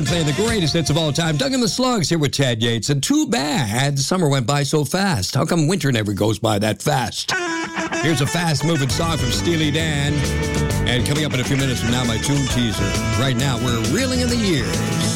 time playing the greatest hits of all time. Doug and the Slugs here with Chad Yates. And too bad the summer went by so fast. How come winter never goes by that fast? Here's a fast-moving song from Steely Dan. And coming up in a few minutes from now, my tune teaser. Right now, we're reeling in the years.